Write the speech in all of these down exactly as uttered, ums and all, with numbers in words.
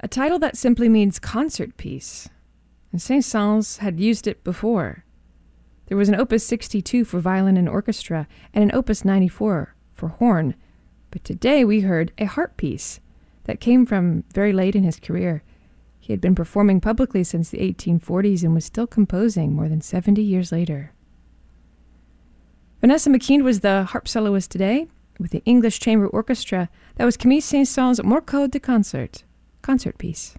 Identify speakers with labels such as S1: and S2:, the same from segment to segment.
S1: a title that simply means concert piece, and Saint-Saëns had used it before. There was an Opus sixty-two for violin and orchestra, and an Opus ninety-four for horn, but today we heard a harp piece that came from very late in his career. He had been performing publicly since the eighteen forties and was still composing more than seventy years later. Vanessa McKean was the harp soloist today with the English Chamber Orchestra. That was Camille Saint-Saëns' Morceau de Concert, concert piece.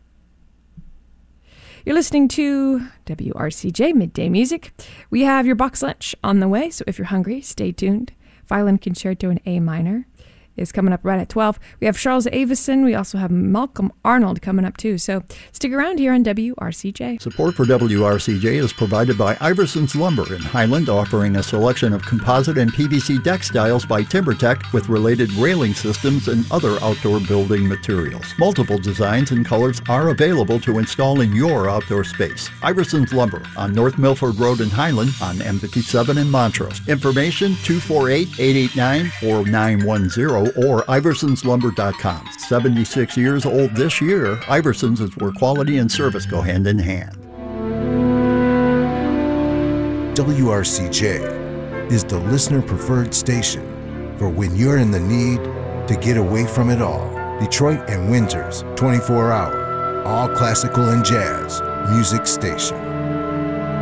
S1: You're listening to W R C J Midday Music. We have your box lunch on the way, so if you're hungry, stay tuned. Violin Concerto in A minor is coming up right at twelve. We have Charles Avison. We also have Malcolm Arnold coming up too. So stick around here on W R C J.
S2: Support for W R C J is provided by Iverson's Lumber in Highland, offering a selection of composite and P V C deck styles by TimberTech with related railing systems and other outdoor building materials. Multiple designs and colors are available to install in your outdoor space. Iverson's Lumber on North Milford Road in Highland, on M fifty-seven in Montrose. Information two four eight, eight eight nine, four nine one zero or iversons lumber dot com. seventy-six years old this year, Iversons is where quality and service go hand in hand.
S3: W R C J is the listener-preferred station for when you're in the need to get away from it all. Detroit and Windsor's twenty-four hour, all classical and jazz music station.